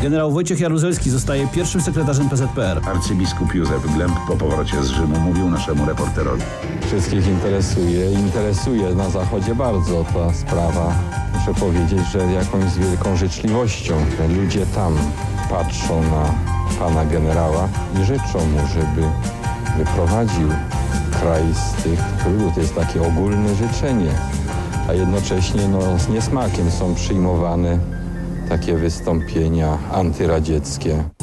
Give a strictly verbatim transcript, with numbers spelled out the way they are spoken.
Generał Wojciech Jaruzelski zostaje pierwszym sekretarzem P Z P R. Arcybiskup Józef Glemp po powrocie z Rzymu mówił naszemu reporterowi. Wszystkich interesuje, interesuje na Zachodzie bardzo ta sprawa. Muszę powiedzieć, że jakąś z wielką życzliwością ludzie tam patrzą na pana generała i życzą mu, żeby wyprowadził kraj z tych trudów. To jest takie ogólne życzenie, a jednocześnie no, z niesmakiem są przyjmowane takie wystąpienia antyradzieckie.